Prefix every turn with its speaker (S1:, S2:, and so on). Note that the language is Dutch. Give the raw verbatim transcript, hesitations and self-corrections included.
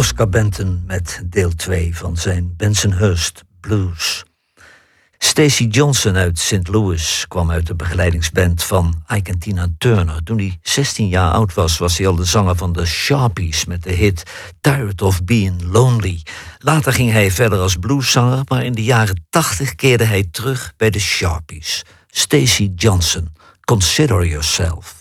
S1: Oscar Benton met deel twee van zijn Bensonhurst Blues. Stacy Johnson uit Saint Louis kwam uit de begeleidingsband van Ike en Tina Turner. Toen hij zestien jaar oud was, was hij al de zanger van de Sharpies met de hit Tired of Being Lonely. Later ging hij verder als blueszanger, maar in de jaren tachtig keerde hij terug bij de Sharpies. Stacy Johnson, Consider Yourself.